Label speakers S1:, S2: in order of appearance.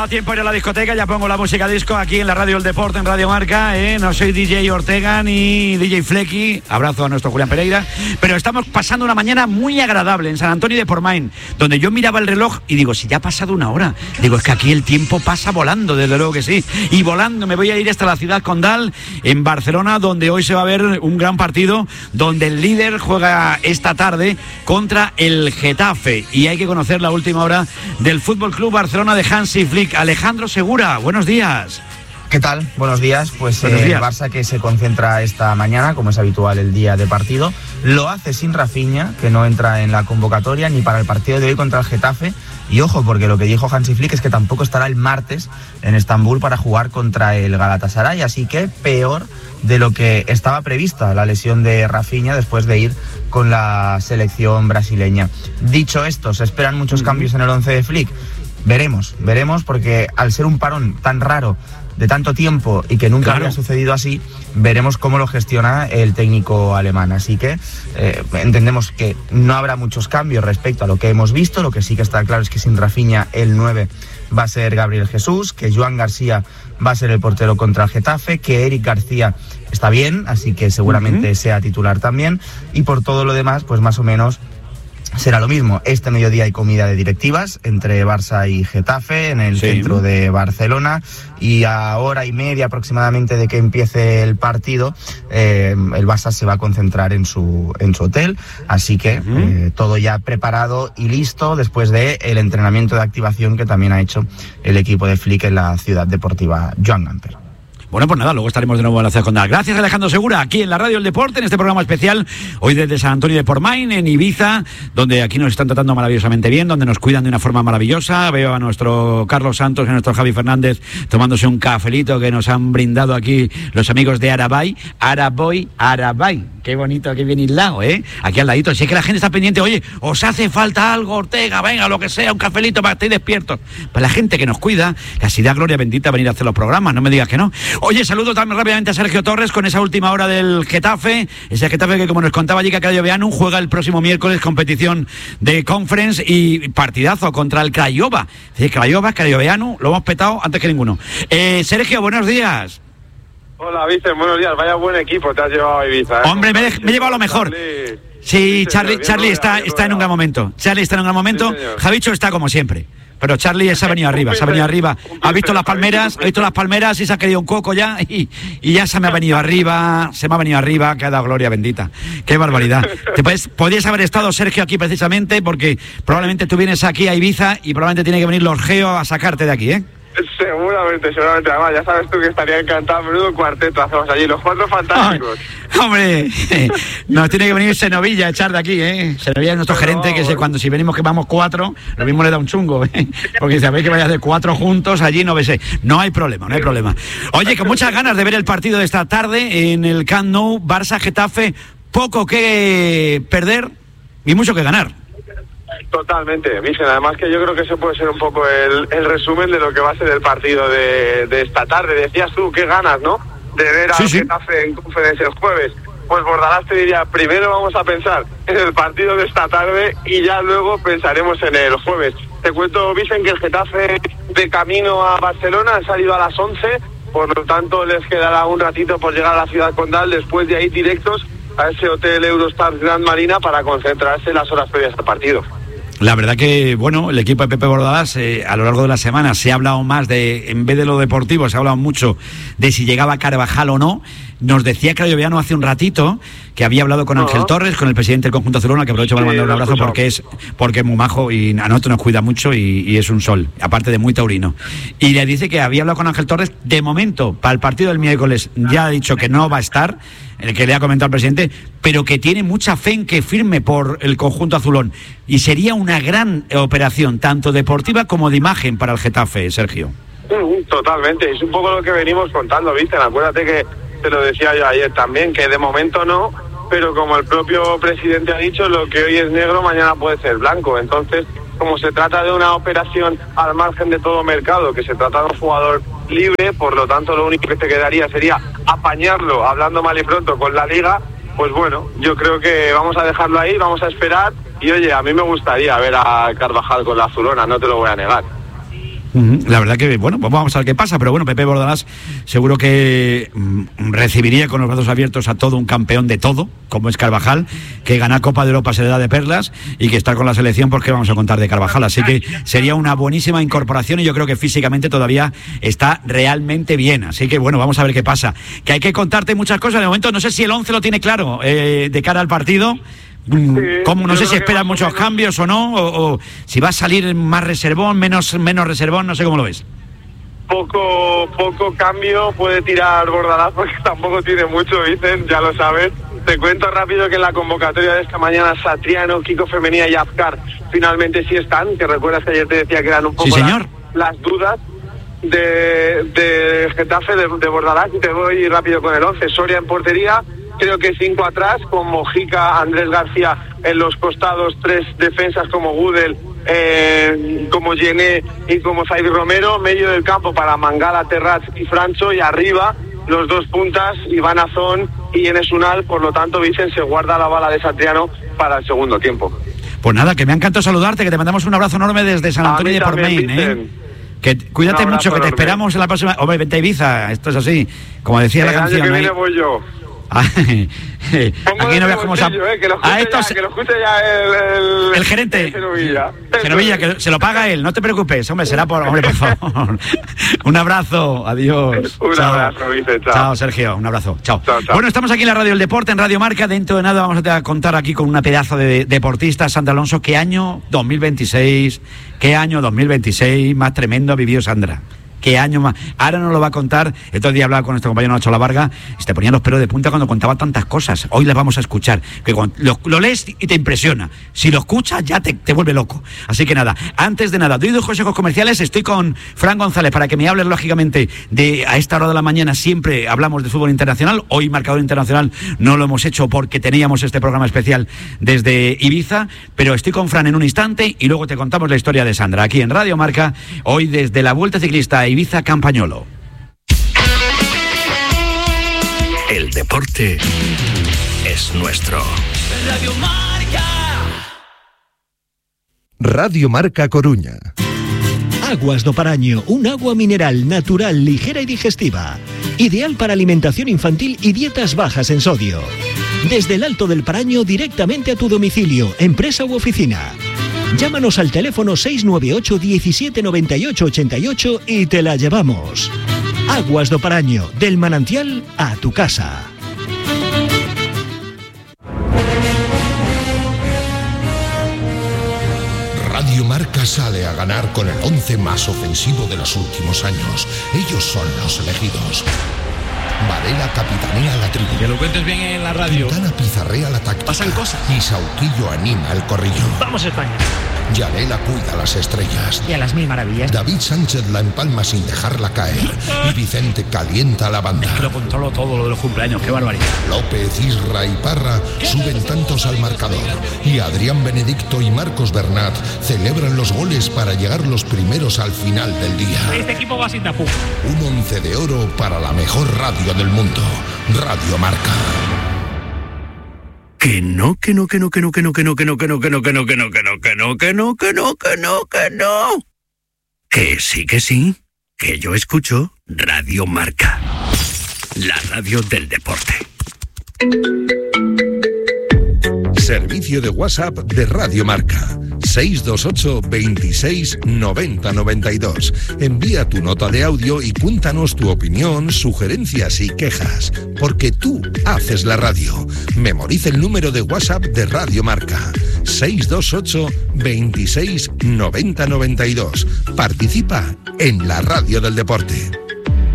S1: da tiempo a ir a la discoteca, ya pongo la música disco aquí en la radio El Deporte, en Radio Marca, No soy DJ Ortega ni DJ Flecky, abrazo a nuestro Julián Pereira, pero estamos pasando una mañana muy agradable en San Antonio de Portmany, donde yo miraba el reloj y digo, si ya ha pasado una hora, digo, es que aquí el tiempo pasa volando, desde luego que sí, y volando me voy a ir hasta la ciudad condal, en Barcelona, donde hoy se va a ver un gran partido, donde el líder juega esta tarde contra el Getafe, y hay que conocer la última hora del Fútbol Club Barcelona de Hansi Flick. Alejandro Segura, buenos días.
S2: ¿Qué tal? Buenos días. Pues
S1: buenos días.
S2: El Barça, que se concentra esta mañana, como es habitual el día de partido, lo hace sin Rafinha, que no entra en la convocatoria ni para el partido de hoy contra el Getafe. Y ojo, porque lo que dijo Hansi Flick es que tampoco estará el martes en Estambul para jugar contra el Galatasaray, así que peor de lo que estaba prevista la lesión de Rafinha después de ir con la selección brasileña. Dicho esto, se esperan muchos cambios en el once de Flick. Veremos, porque al ser un parón tan raro de tanto tiempo y que nunca había sucedido así, veremos cómo lo gestiona el técnico alemán. Así que entendemos que no habrá muchos cambios respecto a lo que hemos visto. Lo que sí que está claro es que sin Rafinha el 9 va a ser Gabriel Jesús, que Joan García va a ser el portero contra el Getafe, que Eric García está bien, así que seguramente sea titular también, y por todo lo demás, pues más o menos será lo mismo. Este mediodía hay comida de directivas entre Barça y Getafe en el centro de Barcelona, y a hora y media aproximadamente de que empiece el partido, el Barça se va a concentrar en su hotel, así que todo ya preparado y listo después de el entrenamiento de activación que también ha hecho el equipo de Flick en la ciudad deportiva Joan Gamper.
S1: Bueno, pues nada, luego estaremos de nuevo en la ciudad condal. Gracias, Alejandro Segura, aquí en la Radio El Deporte, en este programa especial, hoy desde San Antonio de Portmany, en Ibiza, donde aquí nos están tratando maravillosamente bien, donde nos cuidan de una forma maravillosa. Veo a nuestro Carlos Santos y a nuestro Javi Fernández tomándose un cafelito que nos han brindado aquí los amigos de Arabay. Qué bonito, qué bien hilado, aquí al ladito. Si es que la gente está pendiente, oye, os hace falta algo, Ortega, venga, lo que sea, un cafelito para que estéis despiertos. Para la gente que nos cuida, casi da gloria bendita venir a hacer los programas, no me digas que no. Oye, saludo también rápidamente a Sergio Torres con esa última hora del Getafe. Ese Getafe que, como nos contaba Jica Crayoveanu, juega el próximo miércoles competición de Conference y partidazo contra el Craiova. Crayoveanu, lo hemos petado antes que ninguno. Sergio, buenos días.
S3: Hola, Vicente, buenos días. Vaya buen equipo te has llevado a Ibiza.
S1: Hombre, me he llevado lo mejor. Sí, Charlie está en un gran momento. Sí, Javicho está como siempre. Pero Charlie se ha venido arriba. Ha visto las palmeras y se ha querido un coco ya y ya se me ha venido arriba, que ha dado gloria bendita. Qué barbaridad. Podrías haber estado, Sergio, aquí precisamente porque probablemente tú vienes aquí a Ibiza y probablemente tiene que venir los Geo a sacarte de aquí,
S3: Seguramente. Además, ya sabes tú que estaría encantado. Menudo cuarteto hacemos allí, los cuatro fantásticos.
S1: Hombre, nos tiene que venir Senovilla a echar de aquí, Senovilla es nuestro gerente, que cuando si venimos que vamos 4, lo mismo le da un chungo, porque sabéis que vayas de 4 juntos, allí no ves. No hay problema. Oye, con muchas ganas de ver el partido de esta tarde en el Camp Nou, Barça-Getafe, poco que perder y mucho que ganar.
S3: Totalmente, Vicen. Además que yo creo que ese puede ser un poco el resumen de lo que va a ser el partido de esta tarde. Decías tú, qué ganas, ¿no?, de ver al Getafe en Conference el jueves. Pues Bordalás te diría, primero vamos a pensar en el partido de esta tarde y ya luego pensaremos en el jueves. Te cuento, Vicen, que el Getafe de camino a Barcelona han salido a las 11, por lo tanto les quedará un ratito por llegar a la ciudad condal, después de ahí directos a ese hotel Eurostar Grand Marina para concentrarse en las horas previas al partido.
S1: La verdad que, bueno, el equipo de Pepe Bordalás a lo largo de la semana se ha hablado más de, en vez de lo deportivo, se ha hablado mucho de si llegaba Carvajal o no. Nos decía Crayoveanu hace un ratito que había hablado con Ángel Torres, con el presidente del conjunto azulón, que aprovecho para mandar un abrazo porque es muy majo y a nosotros nos cuida mucho y es un sol, aparte de muy taurino. Y le dice que había hablado con Ángel Torres, de momento, para el partido del miércoles, ya ha dicho que no va a estar, el que le ha comentado al presidente, pero que tiene mucha fe en que firme por el conjunto azulón. Y sería una gran operación, tanto deportiva como de imagen para el Getafe, Sergio.
S3: Totalmente, es un poco lo que venimos contando, ¿viste? Acuérdate que te lo decía yo ayer también, que de momento no, pero como el propio presidente ha dicho, lo que hoy es negro, mañana puede ser blanco. Entonces, como se trata de una operación al margen de todo mercado, que se trata de un jugador libre, por lo tanto lo único que te quedaría sería apañarlo, hablando mal y pronto, con la Liga. Pues bueno, yo creo que vamos a dejarlo ahí, vamos a esperar. Y oye, a mí me gustaría ver a Carvajal con la azulona, no te lo voy a negar.
S1: La verdad que, bueno, vamos a ver qué pasa, pero bueno, Pepe Bordalás seguro que recibiría con los brazos abiertos a todo un campeón de todo, como es Carvajal, que ganar Copa de Europa se le da de perlas y que estar con la selección, porque vamos a contar de Carvajal, así que sería una buenísima incorporación y yo creo que físicamente todavía está realmente bien, así que bueno, vamos a ver qué pasa, que hay que contarte muchas cosas, de momento no sé si el 11 lo tiene claro de cara al partido. Como no sé si esperan muchos cambios o no, o si va a salir más reservón, menos reservón, no sé cómo lo ves.
S3: Poco cambio puede tirar Bordalás porque tampoco tiene mucho, dicen, ya lo sabes. Te cuento rápido que en la convocatoria de esta mañana Satriano, Kiko Femenía y Azcar finalmente sí están, que recuerdas que ayer te decía que eran un poco
S1: sí, señor.
S3: Las dudas de Getafe, de Bordalás, y te voy rápido con el 11. Soria en portería, creo que 5 atrás, con Mojica, Andrés García en los costados, 3 defensas como Gudel, como Gené y como Zaibi Romero, medio del campo para Mangala, Terrats y Francho, y arriba los 2 puntas, Iván Azón y Enes Unal. Por lo tanto, Vicen se guarda la bala de Satriano para el segundo tiempo.
S1: Pues nada, que me ha encantado saludarte, que te mandamos un abrazo enorme desde San Antonio de Portmain, que cuídate mucho, que te esperamos en la próxima. Hombre, vente a Ibiza, esto es así, como decía la canción.
S3: El año que viene voy yo.
S1: Aquí no veas cómo
S3: que lo escuche ya
S1: el gerente Genovilla, que se lo paga él, no te preocupes, hombre, será por favor. Un abrazo, adiós.
S3: Abrazo, Vicente, chao.
S1: Chao, Sergio, un abrazo, chao. Bueno, estamos aquí en la Radio del Deporte, en Radio Marca. Dentro de nada vamos a contar aquí con una pedazo de deportista, Sandra Alonso. ¿Qué año 2026? ¿Qué año 2026 más tremendo ha vivido Sandra? ¿Qué año más? Ahora nos lo va a contar. El otro día hablaba con nuestro compañero Nacho Lavarga y te ponía los pelos de punta cuando contaba tantas cosas. Hoy las vamos a escuchar. Que lo lees y te impresiona. Si lo escuchas ya te vuelve loco. Así que nada, antes de nada, doy 2 consejos comerciales. Estoy con Fran González para que me hables, lógicamente, a esta hora de la mañana siempre hablamos de fútbol internacional. Hoy Marcador Internacional no lo hemos hecho porque teníamos este programa especial desde Ibiza, pero estoy con Fran en un instante y luego te contamos la historia de Sandra aquí en Radio Marca, hoy desde la Vuelta Ciclista Ibiza Campañolo.
S4: El deporte es nuestro.
S5: Radio Marca.
S6: Radio Marca Coruña.
S7: Aguas do Paraño, un agua mineral natural, ligera y digestiva. Ideal para alimentación infantil y dietas bajas en sodio. Desde el Alto del Paraño directamente a tu domicilio, empresa u oficina. Llámanos al teléfono 698 17 98 88 y te la llevamos. Aguas do Paraño, del manantial a tu casa.
S6: Radio Marca sale a ganar con el 11 más ofensivo de los últimos años. Ellos son los elegidos. Varela capitanea la tribu.
S5: Que lo cuentes bien en la radio.
S6: Quintana pizarrea la táctica.
S5: Pasan cosas.
S6: Y Sauquillo anima el corrillo.
S5: Vamos España.
S6: Yanela cuida las estrellas.
S8: Y a las 1000 maravillas.
S6: David Sánchez la empalma sin dejarla caer. Y Vicente calienta la banda.
S5: Es que lo controlo todo lo de los cumpleaños, qué barbaridad.
S6: López, Isra y Parra suben tantos al marcador. Y Adrián Benedicto y Marcos Bernat celebran los goles para llegar los primeros al final del día.
S5: Este equipo va sin tapú.
S6: Un 11 de oro para la mejor radio del mundo. Radio Marca.
S4: Que no. Que sí. Que yo escucho Radio Marca. La radio del deporte.
S6: Servicio de WhatsApp de Radio Marca. 628 26 90 92. Envía tu nota de audio y cuéntanos tu opinión, sugerencias y quejas, porque tú haces la radio. Memoriza el número de WhatsApp de Radio Marca. 628 26 90 92. Participa en la radio del deporte.